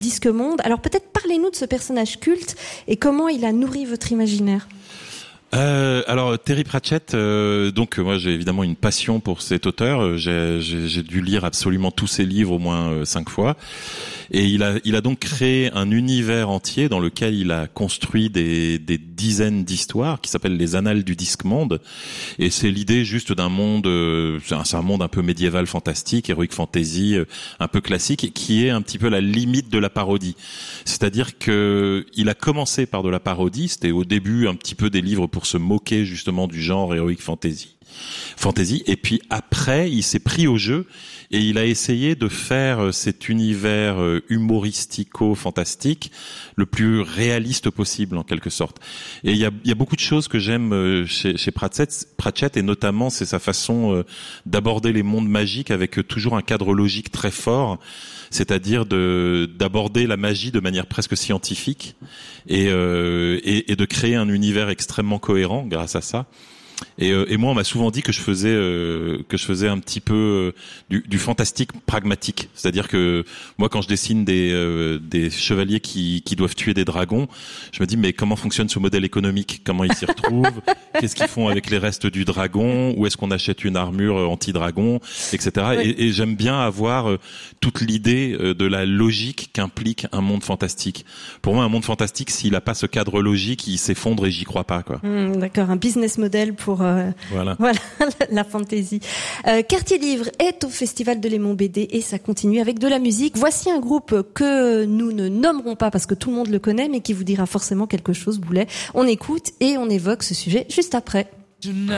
disque monde. Alors peut-être parlez-nous de ce personnage culte et comment il a nourri votre imaginaire. Alors Terry Pratchett, donc moi j'ai évidemment une passion pour cet auteur. J'ai dû lire absolument tous ses livres au moins 5 fois. Et il a donc créé un univers entier dans lequel il a construit des dizaines d'histoires qui s'appellent les Annales du Disque Monde. Et c'est l'idée juste d'un monde, c'est un monde un peu médiéval fantastique, heroic fantasy, un peu classique, qui est un petit peu la limite de la parodie. C'est-à-dire que il a commencé par de la parodie. C'était au début un petit peu des livres pour se moquer justement du genre heroic fantasy. Et puis après, il s'est pris au jeu et il a essayé de faire cet univers humoristico-fantastique le plus réaliste possible en quelque sorte. Et il y a beaucoup de choses que j'aime chez Pratchett et notamment c'est sa façon d'aborder les mondes magiques avec toujours un cadre logique très fort, c'est-à-dire d'aborder la magie de manière presque scientifique et de créer un univers extrêmement cohérent grâce à ça. Et moi, on m'a souvent dit que je faisais un petit peu du fantastique pragmatique. C'est-à-dire que moi, quand je dessine des chevaliers qui doivent tuer des dragons, je me dis mais comment fonctionne ce modèle économique? Comment ils s'y retrouvent? Qu'est-ce qu'ils font avec les restes du dragon? Où est-ce qu'on achète une armure anti-dragon, etc. Oui. Et j'aime bien avoir toute l'idée de la logique qu'implique un monde fantastique. Pour moi, un monde fantastique, s'il a pas ce cadre logique, il s'effondre et j'y crois pas, quoi. D'accord, un business model pour voilà la fantaisie. Quartier Livre est au Festival de Léman BD et ça continue avec de la musique. Voici un groupe que nous ne nommerons pas parce que tout le monde le connaît, mais qui vous dira forcément quelque chose, Boulet. On écoute et on évoque ce sujet juste après.